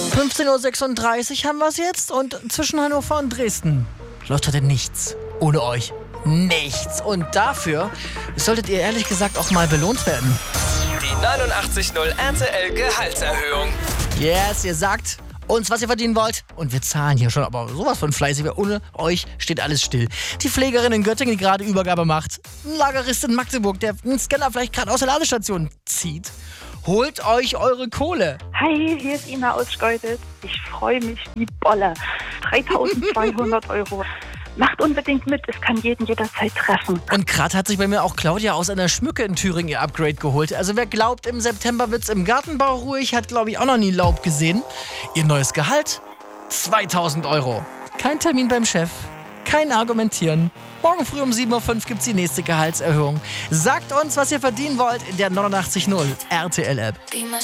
15:36 Uhr haben wir es jetzt und zwischen Hannover und Dresden läuft heute nichts. Ohne euch. Nichts. Und dafür solltet ihr ehrlich gesagt auch mal belohnt werden. Die 89.0 RTL Gehaltserhöhung. Yes, ihr sagt uns, was ihr verdienen wollt. Und wir zahlen hier schon, aber sowas von fleißig. Ohne euch steht alles still. Die Pflegerin in Göttingen, die gerade Übergabe macht. Ein Lagerist in Magdeburg, der einen Scanner vielleicht gerade aus der Ladestation zieht. Holt euch eure Kohle. Hi, hier ist Ina aus Schkeuditz. Ich freue mich wie Bolle. 3.200 €. Macht unbedingt mit, es kann jeden jederzeit treffen. Und gerade hat sich bei mir auch Claudia aus einer Schmücke in Thüringen ihr Upgrade geholt. Also wer glaubt, im September wird's im Gartenbau ruhig, hat glaube ich auch noch nie Laub gesehen. Ihr neues Gehalt? 2.000 €. Kein Termin beim Chef, kein Argumentieren. Morgen früh um 7:05 Uhr gibt's die nächste Gehaltserhöhung. Sagt uns, was ihr verdienen wollt in der 89.0 RTL-App.